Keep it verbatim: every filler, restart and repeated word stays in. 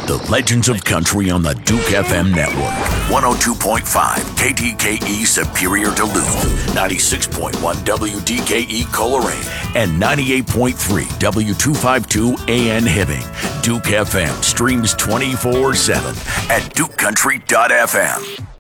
The Legends of Country on the Duke F M network. one oh two point five K D K E Superior Duluth, ninety-six point one W D K E Coleraine, and ninety-eight point three W two fifty-two A N Hibbing. Duke F M streams twenty-four seven at duke country dot f m.